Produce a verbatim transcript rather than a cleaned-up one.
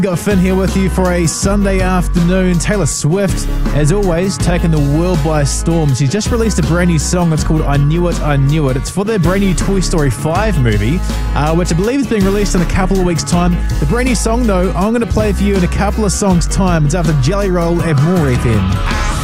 Got Finn here with you for a Sunday afternoon. Taylor Swift, as always, taking the world by storm. She's just released a brand new song. It's called I Knew It, I Knew It. It's for their brand new Toy Story five movie, uh, which I believe is being released in a couple of weeks' time. The brand new song, though, I'm going to play for you in a couple of songs' time. It's after Jelly Roll at More F M.